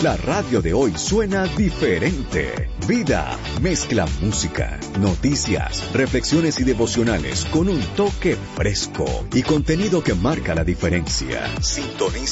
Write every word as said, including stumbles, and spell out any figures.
La radio de hoy suena diferente. Vida mezcla música, noticias, reflexiones y devocionales con un toque fresco y contenido que marca la diferencia. Sintoniza